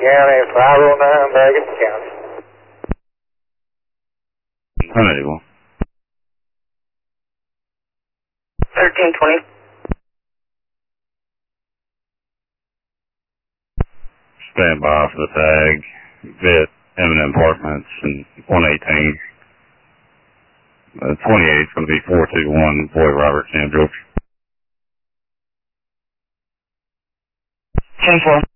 County, 509 Baggett County. 181. 1320. Stand by for the tag. Vit, Eminem Apartments, and 118. 28 is going to be 421, Boy Robert, Sam George. 10-4.